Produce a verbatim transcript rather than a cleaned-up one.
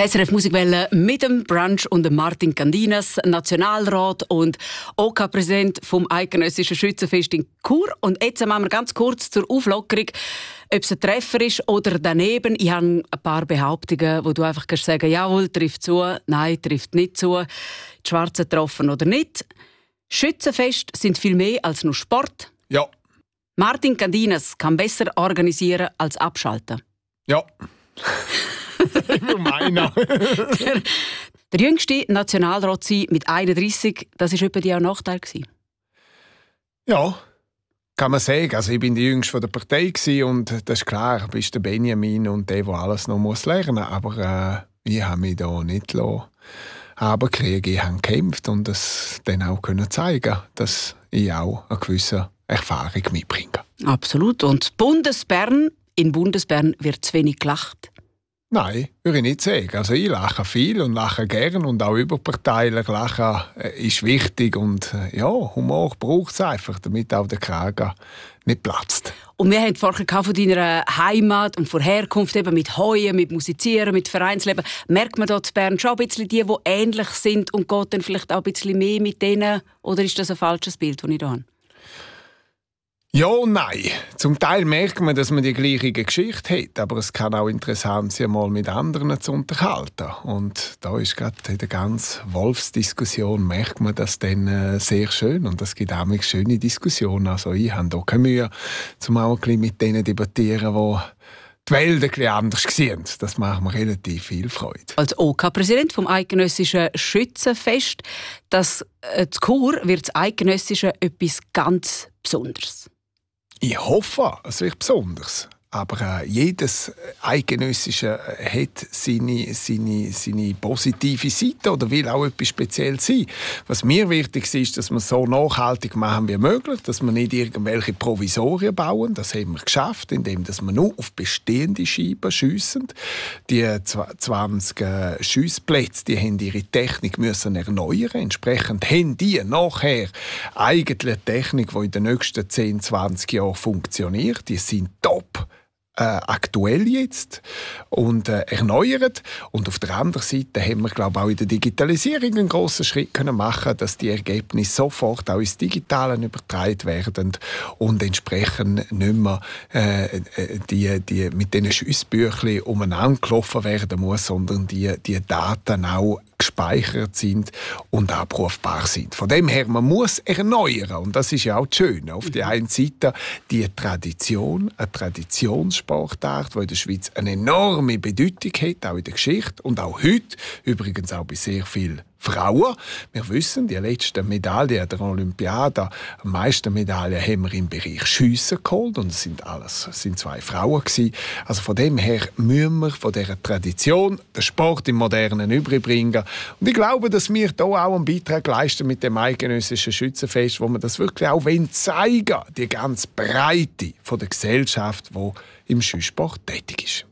Die S R F Musikwelle mit dem Brunch und dem Martin Candinas, Nationalrat und O K-Präsident vom Eidgenössischen Schützenfest in Chur. Und jetzt machen wir ganz kurz zur Auflockerung, ob es ein Treffer ist oder daneben. Ich habe ein paar Behauptungen, wo du einfach kannst sagen, jawohl, trifft zu, nein, trifft nicht zu, die Schwarzen getroffen oder nicht. Schützenfest sind viel mehr als nur Sport. Ja. Martin Candinas kann besser organisieren als abschalten. Ja. Ich meine. der, der jüngste Nationalrat mit einunddreissig, das war etwa die auch Nachteil. Ja, kann man sagen. Also ich bin der Jüngste der Partei und das ist klar, du bist der Benjamin und der, der alles noch muss lernen muss. Aber äh, ich habe mich da nicht lassen. Aber Krieg, ich habe gekämpft und das dann auch können zeigen, dass ich auch eine gewisse Erfahrung mitbringe. Absolut. Und Bundesbern, in Bundesbern wird zu wenig gelacht. Nein, würde ich nicht sagen. Also ich lache viel und lache gern und auch überparteilich. Lachen ist wichtig und ja, Humor braucht es einfach, damit auch der Kragen nicht platzt. Und wir haben vorhin von deiner Heimat und von Herkunft, eben mit Heuen, mit Musizieren, mit Vereinsleben. Merkt man dort in Bern schon ein bisschen die, die ähnlich sind und geht dann vielleicht auch ein bisschen mehr mit denen? Oder ist das ein falsches Bild, das ich da habe? Ja und nein. Zum Teil merkt man, dass man die gleiche Geschichte hat, aber es kann auch interessant sein, mal mit anderen zu unterhalten. Und da ist gerade in der ganzen Wolfsdiskussion merkt man das dann äh, sehr schön und es gibt auch schöne Diskussionen. Also ich habe da keine Mühe, um auch ein bisschen mit denen zu debattieren, die die Welt ein bisschen anders sehen. Das macht mir relativ viel Freude. Als O K-Präsident vom Eidgenössischen Schützenfest, das äh, zu Chur wird das Eidgenössische etwas ganz Besonderes. Ich hoffe, es wird besonders. Aber äh, jedes Eidgenössische hat seine, seine, seine positive Seite oder will auch etwas Spezielles sein. Was mir wichtig ist, dass wir es so nachhaltig machen wie möglich, dass wir nicht irgendwelche Provisorien bauen. Das haben wir geschafft, indem wir nur auf bestehende Scheiben schiessen. Die zwanzig äh, Schiessplätze, die haben ihre Technik müssen erneuern. Entsprechend haben die nachher eigentlich eine Technik, die in den nächsten zehn, zwanzig Jahren funktioniert. Die sind top. Äh, aktuell jetzt und äh, erneuert. Und auf der anderen Seite haben wir, glaube ich, auch in der Digitalisierung einen grossen Schritt können machen, dass die Ergebnisse sofort auch ins Digitale übertragen werden und entsprechend nicht mehr äh, die, die mit diesen Schiessbüchlein umeinander gelaufen werden muss, sondern die, die Daten auch gespeichert sind und abrufbar sind. Von dem her, man muss erneuern. Und das ist ja auch das Schöne. Auf der einen Seite die Tradition, eine Traditionssportart, die in der Schweiz eine enorme Bedeutung hat, auch in der Geschichte und auch heute, übrigens auch bei sehr vielen Frauen. Wir wissen, die letzten Medaillen der Olympiade, die meisten Medaillen haben wir im Bereich Schiessen geholt und es sind alles es sind zwei Frauen gewesen. Also von dem her müssen wir von dieser Tradition den Sport im Modernen überbringen. Und ich glaube, dass wir hier auch einen Beitrag leisten mit dem Eidgenössischen Schützenfest, wo wir das wirklich auch zeigen wollen, die ganz Breite von der Gesellschaft, die im Schusssport tätig ist.